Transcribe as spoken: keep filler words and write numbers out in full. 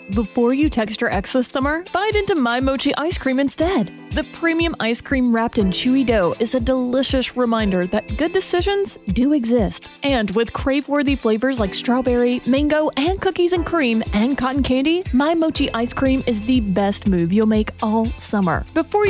Before you text your ex this summer, bite into My Mochi ice cream instead. The premium ice cream wrapped in chewy dough is a delicious reminder that good decisions do exist. And with crave-worthy flavors like strawberry, mango, and cookies and cream, and cotton candy, My Mochi ice cream is the best move you'll make all summer. Before you